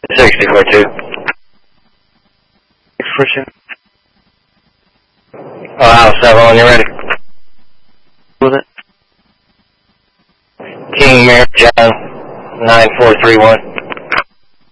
64-2. Expression. Ohio 7, when you're ready. With it. King Mary John 9431.